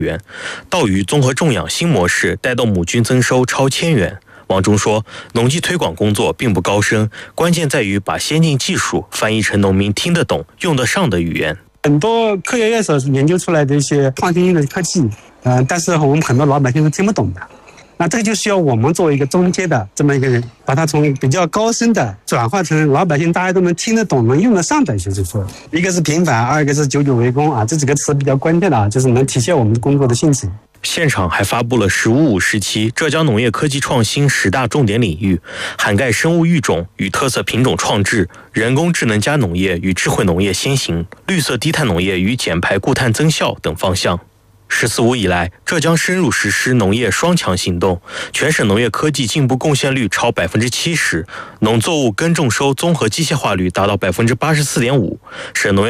元，稻鱼综合种养新模式带动母均增收超1000元。王忠说，农技推广工作并不高深，关键在于把先进技术翻译成农民听得懂、用得上的语言。 很多科学院所研究出来的一些创新性的科技，但是我们很多老百姓是听不懂的。那这个就需要我们作为一个中间的这么一个人，把它从比较高深的转化成老百姓大家都能听得懂、能用得上的一些技术。一个是平反，二个是久久为功啊，这几个词比较关键的啊，就是能体现我们工作的性质。 现场还发布了“15-5”时期浙江农业科技创新10大重点领域，涵盖生物育种与特色品种创制、人工智能加农业与智慧农业先行、绿色低碳农业与减排固碳增效等方向。“14-5”以来，浙江深入实施农业双强行动，全省农业科技进步贡献率超70%，农作物耕种收综合机械化率达到84.5%，省农业